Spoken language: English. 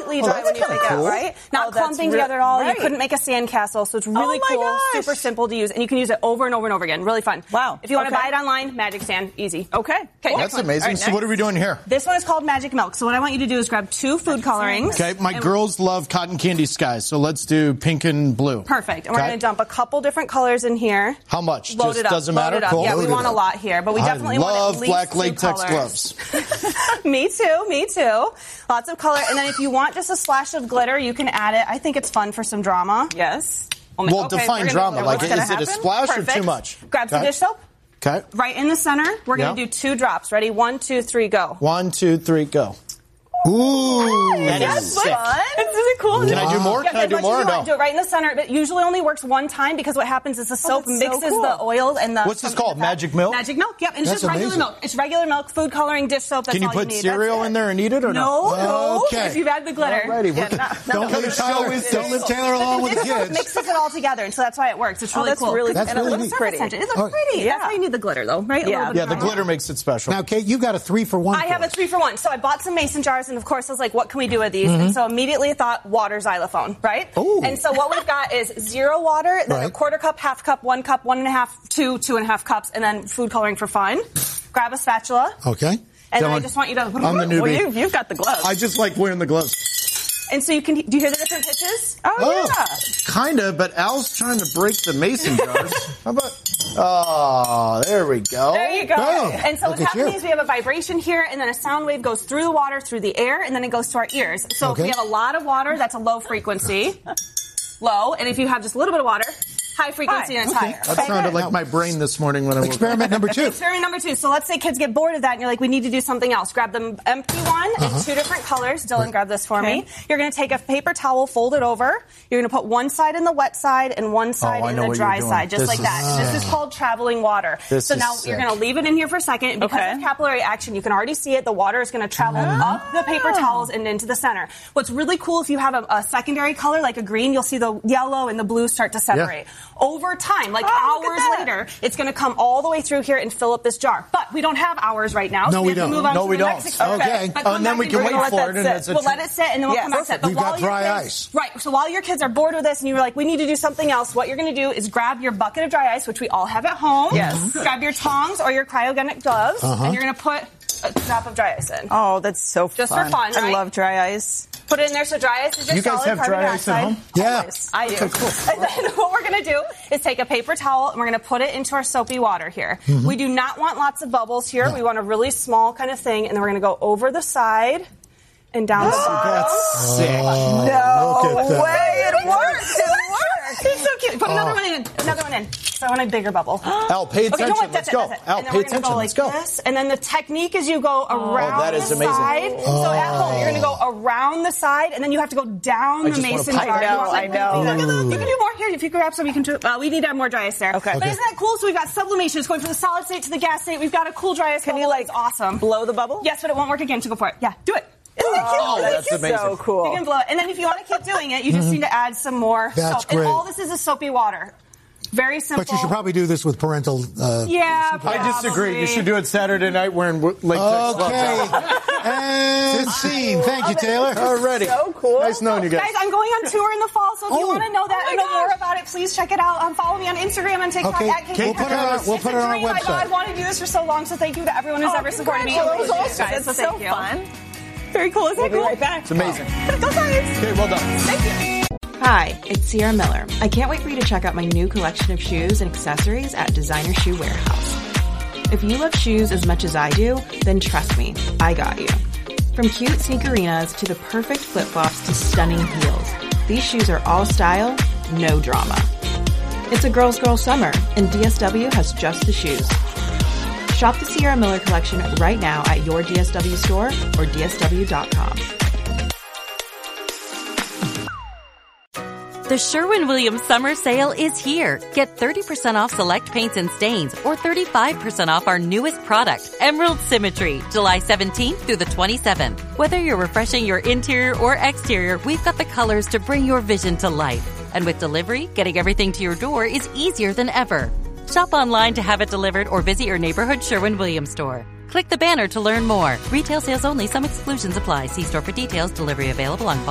completely dry when you take it out, right? Not clumping together at all. You couldn't make a sandcastle, so it's really cool, super simple to use, and you can use it over and over and over again. Really fun. Wow. If you want to buy it online, Magic Stand, easy. Okay. That's amazing. Right, so what are we doing here? This one is called Magic Milk. So what I want you to do is grab 2 food colorings. Okay, my girls love cotton candy skies, so let's do pink and blue. Perfect. And we're going to dump a couple different colors in here. How much? Load it up. Doesn't matter? Cool. Yeah, we want a lot here, but we definitely want at least 2 black latex colors. gloves. Me too. Lots of color. And then if you want just a splash of glitter, you can add it. I think it's fun for some drama. Yes. Well, define drama. Like, is it a splash or too much? Grab some dish soap. Okay. Right in the center, we're going to do 2 drops. Ready? 1, 2, 3, go. 1, 2, 3, go. Ooh, that's sick. Isn't it cool? Can I do more? Can I do more or no? Do it right in the center. It usually only works one time because what happens is the soap mixes the oil and the... What's this called? Magic milk? Magic milk, yep. And it's just regular milk. It's regular milk, food coloring, dish soap. That's all you need. Can you put cereal in there and eat it or no? No. Okay. If you've had the glitter. Alrighty. Don't leave Taylor along with the kids. It mixes it all together, and so that's why it works. It's really cool. That's really neat. Pretty. It looks pretty. That's why you need the glitter, though, right? Yeah, the glitter makes it special. Now, Kate, you've got a 3-for-1. I have a 3-for-1. So I bought some mason jars, and of course I was like, what can we do with these? And so immediately thought water xylophone, right? Ooh. And so what we've got is 0 water, then a quarter cup, half cup, 1 cup, 1.5, 2, 2.5 cups, and then food coloring for fun. Grab a spatula. Okay. And then I just want you to... I'm the newbie. Well, you've got the gloves. I just like wearing the gloves. And so you can... Do you hear the different pitches? Oh, yeah. Kind of, but Al's trying to break the mason jars. How about... Oh, there we go. There you go. Boom. And so what's happening is we have a vibration here, and then a sound wave goes through the water, through the air, and then it goes to our ears. So if we have a lot of water, that's a low frequency. Low. And if you have just a little bit of water, high frequency and it's higher. That sounded like my brain this morning when I woke up. Experiment number 2. Experiment number 2. So let's say kids get bored of that and you're like, we need to do something else. Grab the empty one in 2 different colors. Dylan, grab this for me. You're going to take a paper towel, fold it over. You're going to put one side in the wet side and one side in the dry side, just like that. This is called traveling water. So now you're going to leave it in here for a second. Because of capillary action, you can already see it. The water is going to travel up the paper towels and into the center. What's really cool, if you have a secondary color like a green, you'll see the yellow and the blue start to separate. Over time, like hours later, it's going to come all the way through here and fill up this jar. But we don't have hours right now. No, so we don't. Move on No, to we the don't. next experiment. Okay. But And then we can wait for it. We'll let it sit, and then we'll come back to it. But We've got dry ice. Right. So while your kids are bored with this and you're like, we need to do something else, what you're going to do is grab your bucket of dry ice, which we all have at home. Yes. Grab your tongs or your cryogenic gloves, and you're going to put a drop of dry ice in. Oh, that's so fun. Just for fun, right? I love dry ice. Put it in there so dry ice is your You guys solid have carbon dry ice at dioxide. home? Yeah. Always. I do. And then what we're going to do is take a paper towel and we're going to put it into our soapy water here. We do not want lots of bubbles here. No. We want a really small kind of thing, and then we're going to go over the side and down the bottom. That's sick. No way. It works. It works. It's so cute. Put another one in. Another one in. So I want a bigger bubble. Al, pay attention. Okay, Let's go. Al, and then pay we're gonna attention. Go like Let's go. This. And then the technique is you go around that is the amazing. side. So at home, you're going to go around the side, and then you have to go down the mason jar. I know. You can do more here. If you grab some, you can do it. We need to have more dry ice there. Okay. But isn't that cool? So we've got sublimation. It's going from the solid state to the gas state. We've got a cool dry ice. Can you like awesome. blow the bubble? Yes, but it won't work again. So go for it. Yeah, do it. Isn't that cute? Oh, that's amazing. So cool. You can blow it. And then if you want to keep doing it, you just need to add some more That's soap. great. And all this is soapy water. Very simple. But you should probably do this with parental... Yeah, I disagree. You should do it Saturday night wearing latex gloves. Okay. And scene. Thank you, Taylor. Already. So cool. Nice knowing you guys. Guys, I'm going on tour in the fall, so if you want to know that and know more about it, please check it out. Follow me on Instagram and TikTok Okay. at Kate. We'll put it on our website. I wanted to do this for so long, so thank you to everyone who's ever supported me. Congratulations. Guys, It's so so thank you. fun. Very cool. Isn't that cool? Right back. It's amazing. Go Giants. Okay, well done. Thank you. Hi, it's Sierra Miller. I can't wait for you to check out my new collection of shoes and accessories at Designer Shoe Warehouse. If you love shoes as much as I do, then trust me, I got you. From cute sneakerinas to the perfect flip-flops to stunning heels, these shoes are all style, no drama. It's a girl's girl summer, and DSW has just the shoes. Shop the Sierra Miller collection right now at your DSW store or dsw.com. The Sherwin-Williams Summer Sale is here. Get 30% off select paints and stains or 35% off our newest product, Emerald Symmetry, July 17th through the 27th. Whether you're refreshing your interior or exterior, we've got the colors to bring your vision to life. And with delivery, getting everything to your door is easier than ever. Shop online to have it delivered or visit your neighborhood Sherwin-Williams store. Click the banner to learn more. Retail sales only. Some exclusions apply. See store for details. Delivery available on